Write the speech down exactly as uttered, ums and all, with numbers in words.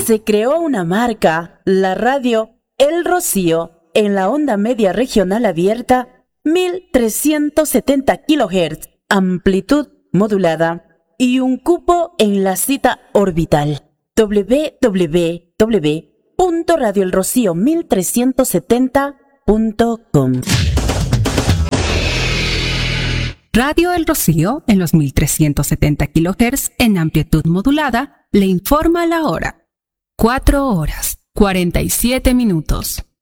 Se creó una marca, la radio El Rocío, en la onda media regional abierta, mil trescientos setenta kilohertz, amplitud modulada, y un cupo en la cita orbital doble u doble u doble u punto radio el rocío mil trescientos setenta punto com. Radio El Rocío, en los mil trescientos setenta kilohertz en amplitud modulada, le informa la hora. cuatro horas, cuarenta y siete minutos.